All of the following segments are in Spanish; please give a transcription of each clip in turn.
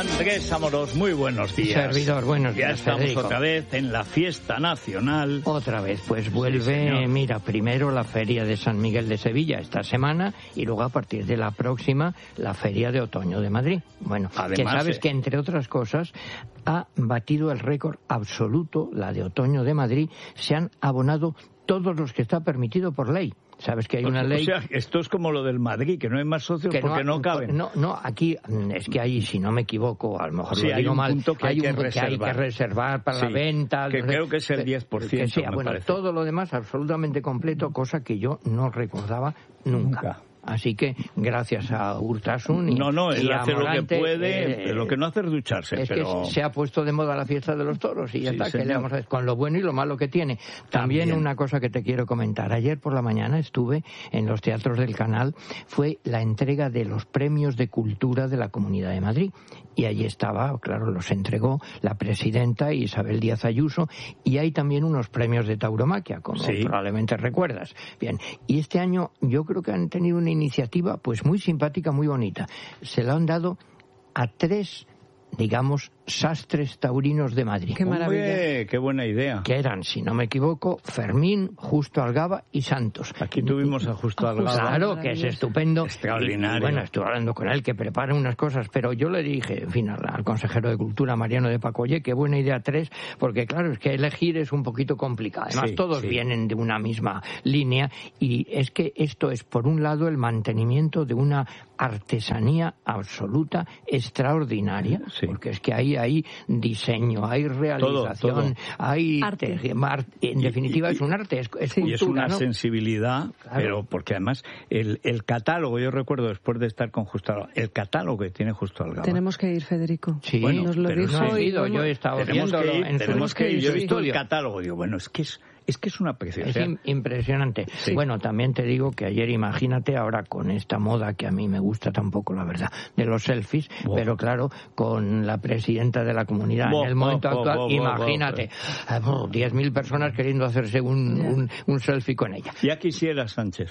Andrés Amorós, muy buenos días. Servidor, buenos días, Ya estamos Federico. otra vez en la fiesta nacional. Otra vez, pues vuelve, Sí, mira, primero la Feria de San Miguel de Sevilla esta semana y luego a partir de la próxima la Feria de Otoño de Madrid. Bueno, Además, que sabes que entre otras cosas ha batido el récord absoluto, la de Otoño de Madrid, se han abonado todos los que está permitido por ley. Sabes que hay una ley... O sea, esto es como lo del Madrid, que no hay más socios porque no caben. No, aquí es que hay, si no me equivoco, a lo mejor Sí, lo digo mal, hay que hay que reservar para la venta. Que creo que es el 10%, que sea, me bueno, parece. todo lo demás absolutamente completo, cosa que yo no recordaba nunca. Así que, gracias a Urtasun y él a hace Morante, lo que puede, lo que no hace es ducharse. Es pero... que se ha puesto de moda la fiesta de los toros y ya Sí, está, señor. que le vamos a decir, con lo bueno y lo malo que tiene. También una cosa que te quiero comentar. Ayer por la mañana estuve en los teatros del Canal, fue la entrega de los premios de cultura de la Comunidad de Madrid. Y allí estaba, claro, los entregó la presidenta Isabel Díaz Ayuso, y hay también unos premios de tauromaquia, como probablemente recuerdas. Bien, y este año yo creo que han tenido una iniciativa pues muy simpática, muy bonita. Se la han dado a 3, digamos, sastres taurinos de Madrid. ¡Qué maravilla! Hombre, ¡qué buena idea! Que eran, si no me equivoco, Fermín, Justo Algaba y Santos. Aquí tuvimos a Justo Algaba. Claro, que es estupendo. Extraordinario. Y, bueno, estuve hablando con él, que prepara unas cosas, pero yo le dije, en fin, al consejero de Cultura, Mariano de Paco, oye, qué buena idea 3, porque claro, es que elegir es un poquito complicado. Además, todos vienen de una misma línea, y es que esto es, por un lado, el mantenimiento de una artesanía absoluta, extraordinaria, porque es que hay diseño, hay realización, todo. hay arte. En definitiva es un arte, es cultura, y es una ¿no? sensibilidad, pero porque además el catálogo, yo recuerdo después de estar con Justo Algaba, el catálogo que tiene Justo Algaba. Tenemos que ir, Federico. Sí, Bueno, nos lo pero dijo no he ido, yo he estado viéndolo tenemos que ir. Yo he visto el estudio. catálogo, digo, bueno, es que es una preciosidad. Es impresionante. Sí. Bueno, también te digo que ayer, imagínate, ahora con esta moda que a mí me gusta tampoco, la verdad, de los selfies, pero claro, con la presidenta de la comunidad en el momento actual, imagínate, 10.000 personas queriendo hacerse un selfie con ella. Ya quisiera Sánchez.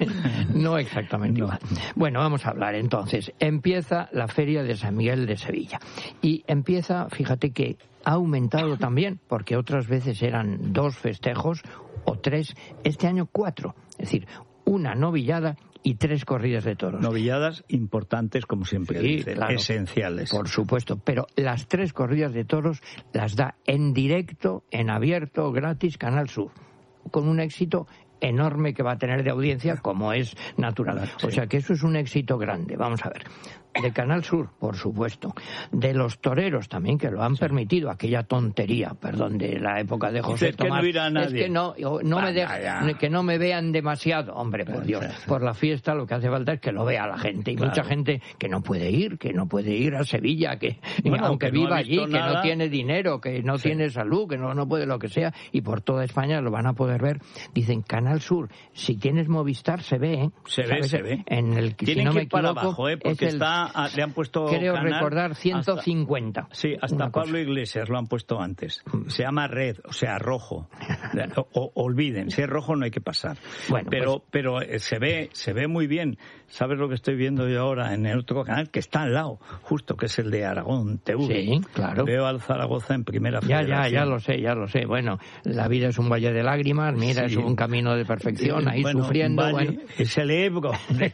No exactamente igual. Bueno, vamos a hablar entonces. Empieza la Feria de San Miguel de Sevilla. Y empieza, fíjate que ha aumentado también, porque otras veces eran 2 festejos o 3, este año 4. Es decir, una novillada y 3 corridas de toros. Novilladas importantes, como siempre dicen, claro, esenciales. Por supuesto, pero las 3 corridas de toros las da en directo, en abierto, gratis, Canal Sur, con un éxito enorme que va a tener de audiencia, como es natural. O sea que eso es un éxito grande. Vamos a ver. De Canal Sur, por supuesto. De los toreros también, que lo han permitido. Aquella tontería, perdón, de la época de José Tomás. Que no irá nadie. Es que que no me vean demasiado. Hombre, por Dios. Por la fiesta lo que hace falta es que lo vea la gente. Y mucha gente que no puede ir a Sevilla, que aunque que no viva ha allí, visto que nada. No tiene dinero, que no tiene salud, que no puede lo que sea. Y por toda España lo van a poder ver. Dicen, Canal Sur, si tienes Movistar, se ve, ¿eh? Se ve. En el, Tienen si no que me ir para equivoco, abajo, porque es le han puesto creo canal recordar 150. Hasta Pablo Iglesias lo han puesto antes. Se llama Red, o sea, rojo. Olviden, si es rojo no hay que pasar. Bueno, pero se ve muy bien. ¿Sabes lo que estoy viendo yo ahora en el otro canal? Que está al lado, justo, que es el de Aragón TV. Sí, claro. Veo al Zaragoza en primera federación. Ya lo sé. Bueno, la vida es un valle de lágrimas, mira, es un camino de perfección, ahí sufriendo. Es el Ebro.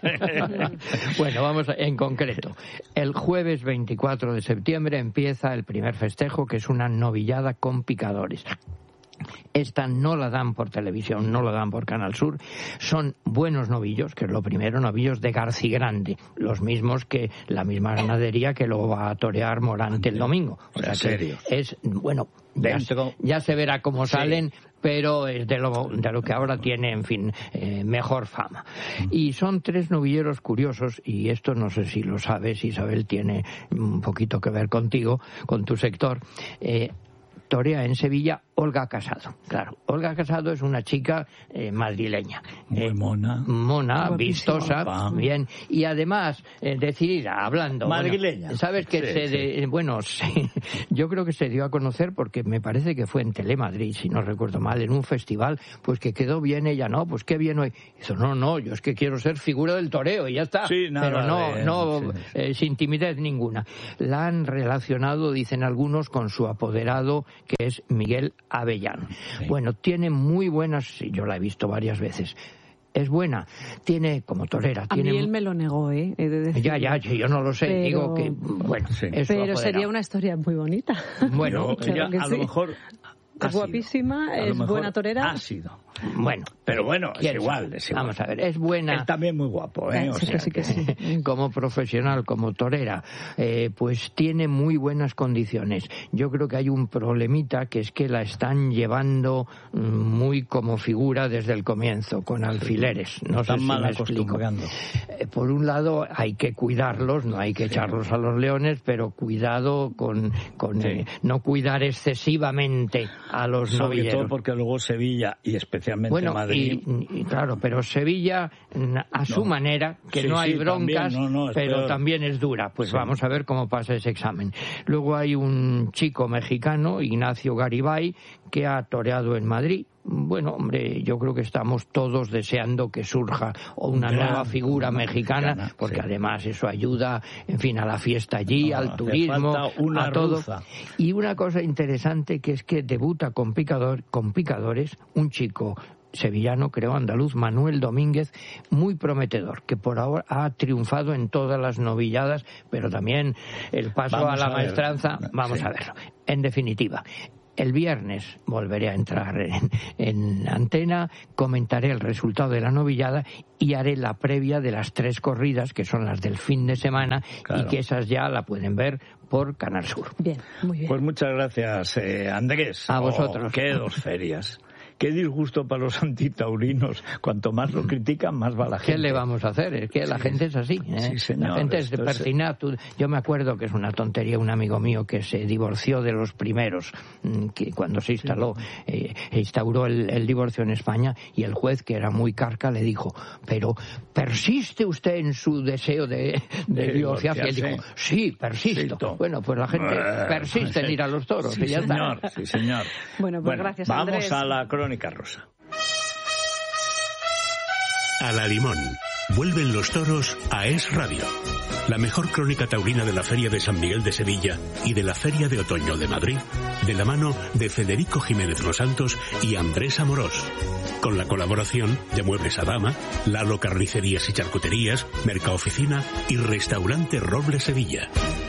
Bueno, vamos en concreto. El jueves 24 de septiembre empieza el primer festejo, que es una novillada con picadores. Esta no la dan por televisión, no la dan por Canal Sur. Son buenos novillos, que es lo primero, novillos de Garcigrande, los mismos que la misma ganadería que lo va a torear Morante el domingo. O sea que es, bueno, ya se verá cómo salen, pero es de lo que ahora tiene, en fin, mejor fama. Y son 3 novilleros curiosos, y esto no sé si lo sabes, Isabel, tiene un poquito que ver contigo, con tu sector. Torea en Sevilla Olga Casado. Claro, Olga Casado es una chica madrileña. Muy mona. Mona, vistosa, bien. Y además, decidida, hablando. Madrileña. Bueno, ¿sabes que yo creo que se dio a conocer porque me parece que fue en Telemadrid, si no recuerdo mal, en un festival, pues que quedó bien ella, ¿no? Pues qué bien hoy. Dice, no, yo es que quiero ser figura del toreo y ya está. Sí, nada, pero sin timidez ninguna. La han relacionado, dicen algunos, con su apoderado, que es Miguel Avellano. Sí. Bueno, tiene muy buenas, yo la he visto varias veces. Es buena, tiene como torera. A mí él me lo negó, he de decir. Ya, yo no lo sé, pero... digo que, bueno, sí. Pero sería una historia muy bonita. Bueno, ella a lo mejor... Es guapísima, es buena torera. Ha sido. Bueno, pero bueno, es igual. Vamos a ver, es buena. Él también muy guapo, ¿eh? Sí que sí. Como profesional, como torera, pues tiene muy buenas condiciones. Yo creo que hay un problemita, que es que la están llevando muy como figura desde el comienzo, con alfileres. No sé si me explico. Por un lado, hay que cuidarlos, no hay que echarlos a los leones, pero cuidado con no cuidar excesivamente a los novilleros. Sobre todo porque luego Sevilla y especialmente Madrid. Y claro, pero Sevilla a su manera, que no hay broncas, también, pero también es dura. Pues vamos a ver cómo pasa ese examen. Luego hay un chico mexicano, Ignacio Garibay, que ha toreado en Madrid. Bueno, hombre, yo creo que estamos todos deseando que surja una nueva figura mexicana, porque además eso ayuda, en fin, a la fiesta allí, al turismo, a todo. Ruza. Y una cosa interesante, que es que debuta con picadores un chico sevillano, creo andaluz, Manuel Domínguez, muy prometedor, que por ahora ha triunfado en todas las novilladas, pero también el paso a la maestranza, vamos a verlo. En definitiva, el viernes volveré a entrar en antena, comentaré el resultado de la novillada y haré la previa de las 3 corridas, que son las del fin de semana, y que esas ya la pueden ver por Canal Sur. Bien, muy bien. Pues muchas gracias, Andrés. A vosotros. Qué 2 ferias. Qué disgusto para los antitaurinos. Cuanto más lo critican, más va la gente. ¿Qué le vamos a hacer? Es que la gente es así. Sí, señor. La gente es pertinaz. Yo me acuerdo que es una tontería, un amigo mío que se divorció de los primeros, que cuando se instauró el divorcio en España, y el juez, que era muy carca, le dijo, pero ¿persiste usted en su deseo de divorciarse? Y él dijo, sí, persisto. Bueno, pues la gente persiste en ir a los toros. Sí, señor. Sí, señor. Bueno, pues gracias, Andrés. Vamos a la crónica rosa. A la limón. Vuelven los toros a Es Radio. La mejor crónica taurina de la Feria de San Miguel de Sevilla y de la Feria de Otoño de Madrid, de la mano de Federico Jiménez Los Santos y Andrés Amorós. Con la colaboración de Muebles Adama, Lalo Carnicerías y Charcuterías, Mercaoficina y Restaurante Roble Sevilla.